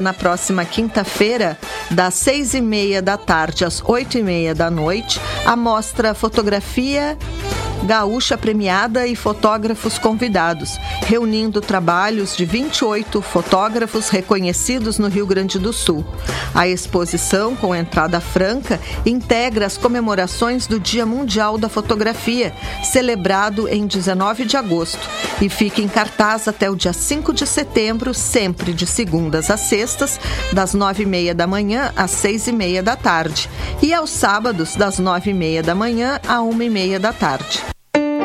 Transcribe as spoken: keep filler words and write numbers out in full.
Na próxima quinta-feira, das seis e meia da tarde às oito e meia da noite, a mostra Fotografia Gaúcha Premiada e fotógrafos convidados, reunindo trabalhos de vinte e oito fotógrafos reconhecidos no Rio Grande do Sul. A exposição, com entrada franca, integra as comemorações do Dia Mundial da Fotografia, celebrado em dezenove de agosto, e fica em cartaz até o dia cinco de setembro, sempre de segundas a sextas, das nove e meia da manhã às seis e meia da tarde, e aos sábados, das nove e meia da manhã à uma e meia da tarde.